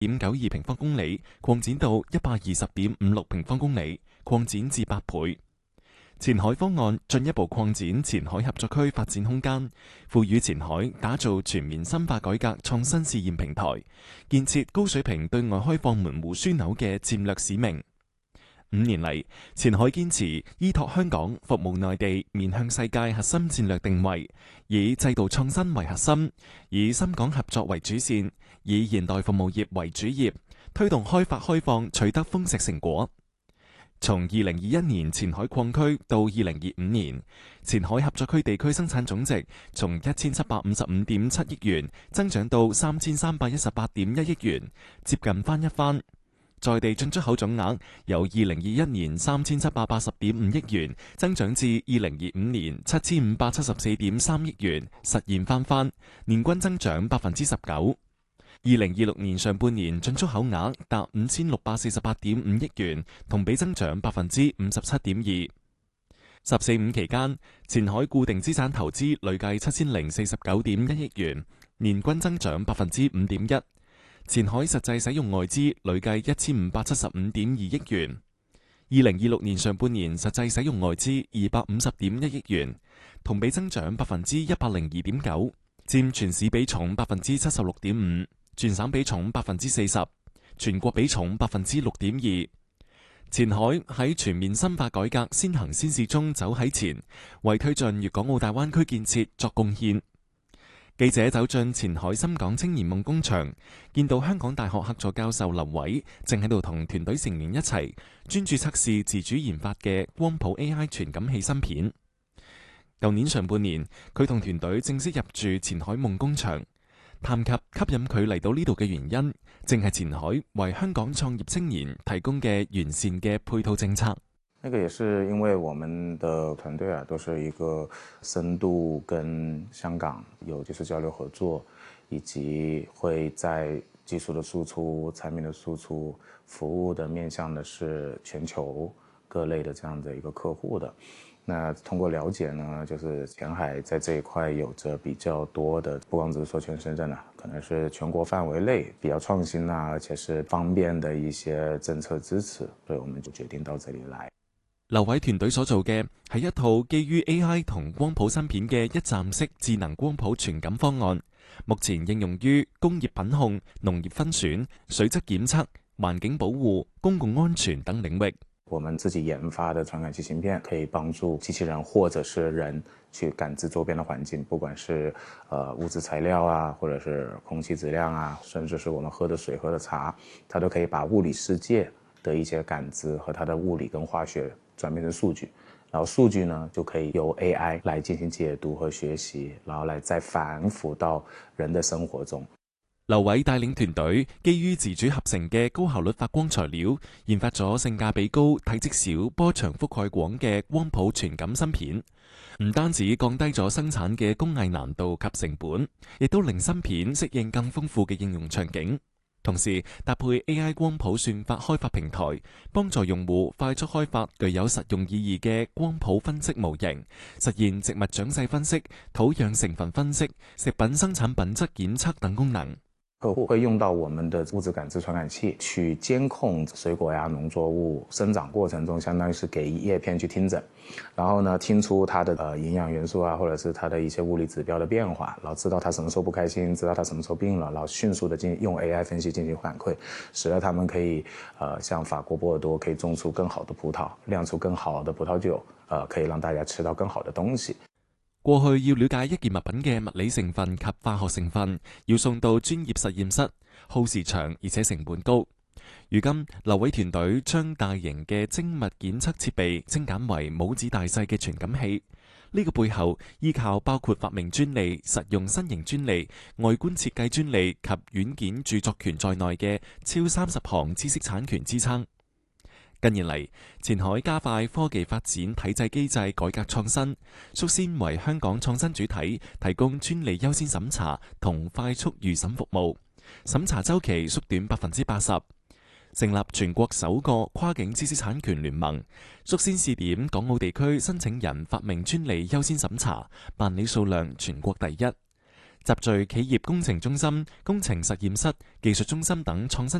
0.92平方公里擴展到120.56平方公里，擴展至8倍。前海方案進一步擴展前海合作區發展空間，賦予前海打造全面深化改革創新試驗平台，建設高水平對外開放門戶樞紐嘅戰略使命。5年嚟，前海堅持依託香港服務內地面向世界核心戰略定位，以制度創新為核心，以深港合作為主線，以現代服務業為主業，推動開發開放取得豐碩成果。從2021年前海擴區到2025年，前海合作區地區生產總值從1755.7億元增長到3318.1億元，接近翻一番。在地進出口總額由2021年3780.5億元增長至2025年7574.3億元，實現翻番，年均增長19%。2026年上半年進出口額達5648.5億元，同比增長57.2%。十四五期間，前海固定資產投資累計7049.1億元，年均增長5.1%。前海實際使用外資累計1575.2億元。2026年上半年實際使用外資250.1億元，同比增長102.9%，佔全市比重76.5%。全省比重40%，全國比重6.2%。前海喺全面深化改革先行先試中走喺前，為推進粵港澳大灣區建設作貢獻。記者走進前海深港青年夢工場，見到香港大學客座教授劉偉正喺度同團隊成員一齊專注測試自主研發嘅光譜 AI 傳感器芯片。舊年上半年，佢同團隊正式入駐前海夢工場。談及吸引佢嚟到呢度嘅原因，正係前海為香港創業青年提供嘅完善嘅配套政策。 那個也是因為我們的團隊都是一個深度跟香港有技術交流合作，以及會在技術的輸出、產品的輸出、服務的面向的是全球各類的這樣的一個客戶的。那通過了解呢，就是前海在這一塊有着比較多的，不光只是說全深圳啦，可能是全國範圍內比較創新啊，而且是方便的一些政策支持，所以我們就決定到這裡來。 劉偉團隊所做嘅係一套基於 AI 同光譜芯片嘅一站式智能光譜傳感方案，目前應用於工業品控、農業分選、水質檢測、環境保護、公共安全等領域。 我們自己研發的傳感器芯片可以幫助機器人或者是人去感知周邊的環境，不管是物質材料啊，或者是空氣質量啊，甚至是我們喝的水、喝的茶，它都可以把物理世界的一些感知和它的物理跟化學轉變成數據，然後數據呢就可以由 AI 來進行解讀和學習，然後來再反哺到人的生活中。 劉偉帶領團隊基於自主合成嘅高效率發光材料，研發咗性價比高、體積小、波長覆蓋廣嘅光譜傳感芯片。唔單止降低咗生產嘅工藝難度及成本，亦都令芯片適應更豐富嘅應用場景。同時搭配 AI 光譜算法開發平台，幫助用戶快速開發具有實用意義嘅光譜分析模型，實現植物長勢分析、土壤成分分析、食品生產品質檢測等功能。 客戶會用到我們的物質感知傳感器去監控水果呀、農作物生長過程中，相當於是給葉片去聽診，然後呢聽出它的營養元素啊，或者是它的一些物理指標的變化，然後知道它什麼時候不開心，知道它什麼時候病了，然後迅速的用 AI 分析進行反饋，使得他們可以像法國波爾多可以種出更好的葡萄，釀出更好的葡萄酒，可以讓大家吃到更好的東西。 過去要了解一件物品嘅物理成分及化學成分，要送到專業實驗室，耗時長而且成本高。如今，劉偉團隊將大型嘅精密檢測設備精簡為拇指大細嘅傳感器。呢個背後依靠包括發明專利、實用新型專利、外觀設計專利及軟件著作權在內嘅超30項知識產權支撐。近年嚟，前海加快科技發展體制機制改革創新，率先為香港創新主體提供專利優先審查同快速預審服務，審查週期縮短80%。成立全國首個跨境知識產權聯盟，率先試點港澳地區申請人發明專利優先審查，辦理數量全國第一。 集聚企業工程中心、工程實驗室、技術中心等創新